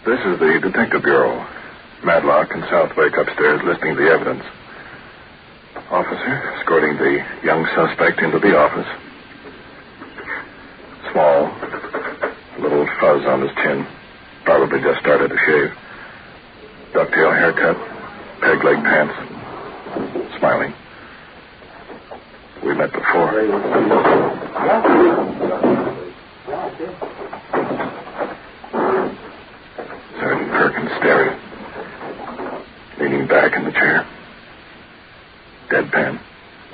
This is the Detective Bureau. Madlock and Southwick upstairs listening to the evidence. Officer escorting the young suspect into the office. Small, a little fuzz on his chin. Probably just started to shave. Ducktail haircut, peg-leg pants. Smiling. We met before. Sergeant Perkins staring. Leaning back in the chair. Deadpan.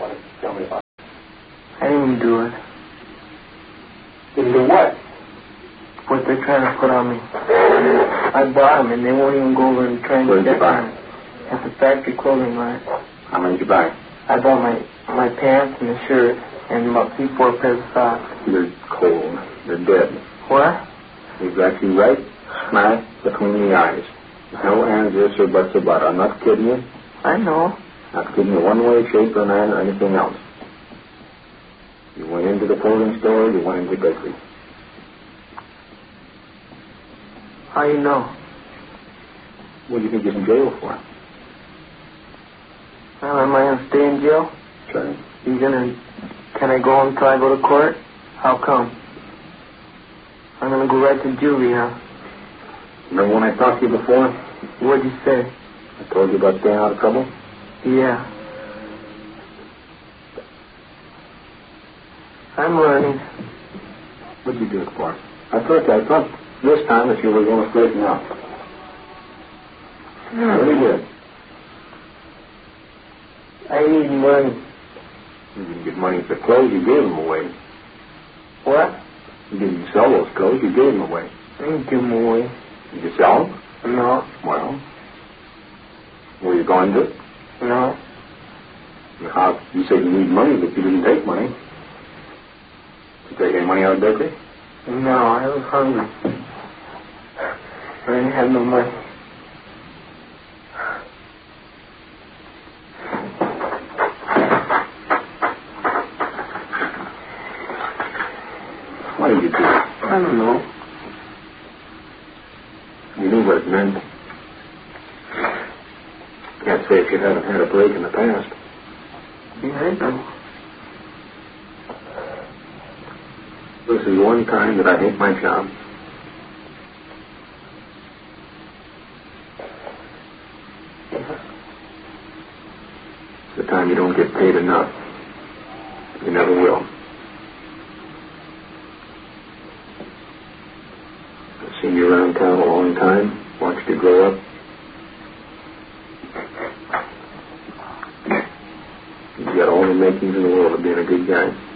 I didn't do it. Didn't do what? What they're trying to put on me. I bought them and they won't even go over and try and Where'd you check buy on it. At the factory clothing line. How many did you buy? I bought my pants and the shirt and about 3-4 pairs of socks. You're cold. You're dead. What? We've got you right smack between the eyes. No ands, this or buts about it. I'm not kidding you. I know. Not kidding you one way, shape, or manner, or anything else. You went into the clothing store, you went into the bakery. How you know? What do you think you're in jail for? Well, am I gonna stay in jail? Sure. Can I go until I go to court? How come? I'm gonna go right to juvie, huh? Remember when I talked to you before? What'd you say? I told you about staying out of trouble? Yeah. I'm learning. What'd you do it for? I thought this time that you were going to straighten out. I really did. I need money. You didn't get money for clothes, you gave them away. What? You didn't sell those clothes, you gave them away. I didn't give them away. Did you sell them? No. Well, were you going to? No. How? You said you need money, but you didn't take money. Did you take any money out of the bakery? No, I was hungry. I didn't have no money. What did you do? I don't know. You knew what it meant. Can't say if you haven't had a break in the past. Yeah, I know. This is one time that I hate my job. It's the time you don't get paid enough. You never will. I've seen you around town a long time, watched you grow up. You've got all the makings in the world of being a good guy.